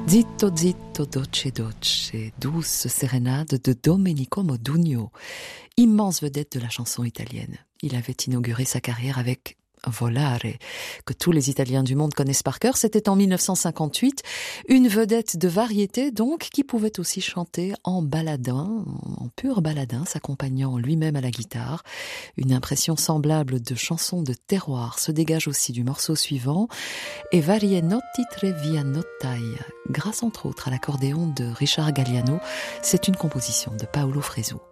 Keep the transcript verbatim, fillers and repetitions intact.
Zitto zitto dolce dolce, douce sérénade de Domenico Modugno, immense vedette de la chanson italienne. Il avait inauguré sa carrière avec Volare, que tous les Italiens du monde connaissent par cœur. C'était en mille neuf cent cinquante-huit, une vedette de variété donc, qui pouvait aussi chanter en baladin, en pur baladin, s'accompagnant lui-même à la guitare. Une impression semblable de chanson de terroir se dégage aussi du morceau suivant, E varie notti tre via nottai, grâce entre autres à l'accordéon de Richard Galliano. C'est une composition de Paolo Fresu.